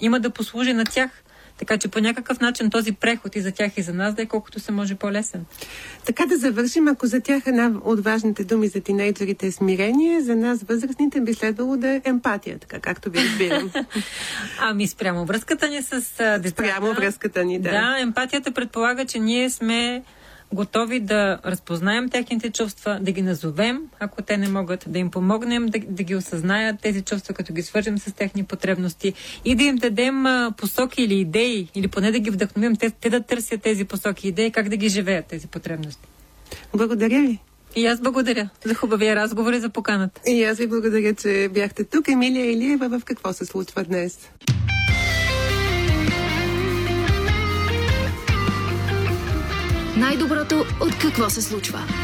има да послужи на тях. Така че по някакъв начин този преход и за тях и за нас да е колкото се може по-лесен. Така да завършим, ако за тях една от важните думи за тинейджерите е смирение, за нас възрастните би следвало да е емпатия, така както ви разбирам. Спрямо връзката ни с децата. Спрямо връзката ни, да. Да, емпатията предполага, че ние сме готови да разпознаем техните чувства, да ги назовем, ако те не могат, да им помогнем да ги осъзнаят тези чувства, като ги свържем с техни потребности и да им дадем посоки или идеи, или поне да ги вдъхновим, те да търсят тези посоки и идеи, как да ги живеят тези потребности. Благодаря ви. И аз благодаря за хубавия разговор и за поканата. И аз ви благодаря, че бяхте тук. Емилия Илиева, в какво се случва днес? Най-доброто от какво се случва.